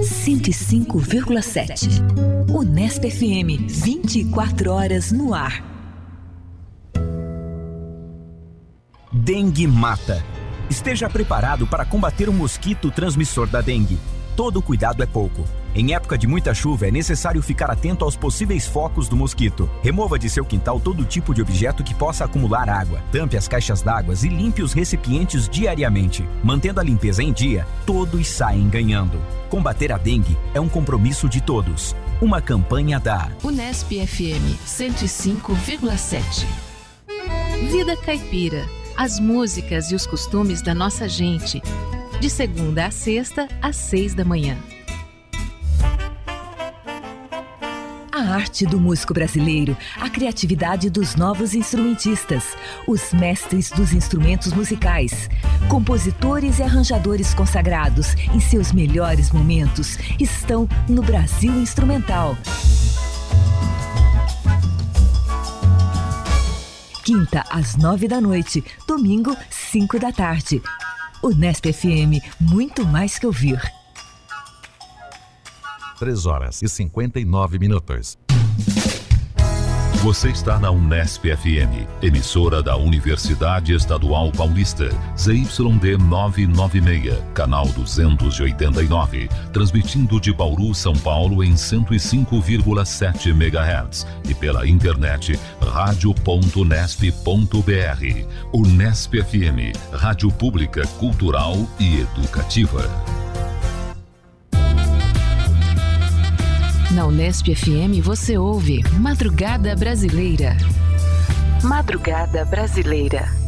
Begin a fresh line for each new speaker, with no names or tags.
105,7. Unesp FM, 24 horas no ar.
Dengue mata. Esteja preparado para combater o mosquito transmissor da dengue. Todo cuidado é pouco. Em época de muita chuva, é necessário ficar atento aos possíveis focos do mosquito. Remova de seu quintal todo tipo de objeto que possa acumular água. Tampe as caixas d'água e limpe os recipientes diariamente. Mantendo a limpeza em dia, todos saem ganhando. Combater a dengue é um compromisso de todos. Uma campanha da
Unesp FM 105,7. Vida Caipira. As músicas e os costumes da nossa gente. De segunda a sexta, às 6 da manhã.
A arte do músico brasileiro, a criatividade dos novos instrumentistas, os mestres dos instrumentos musicais, compositores e arranjadores consagrados em seus melhores momentos estão no Brasil Instrumental. Quinta, às 9 da noite, domingo, 5 da tarde. Unesp FM, muito mais que ouvir.
3h59.
Você está na Unesp FM, emissora da Universidade Estadual Paulista, ZYD 996, canal 289, transmitindo de Bauru, São Paulo em 105,7 MHz e pela internet radio.unesp.br. Unesp FM, rádio pública, cultural e educativa.
Na Unesp FM você ouve Madrugada Brasileira. Madrugada Brasileira.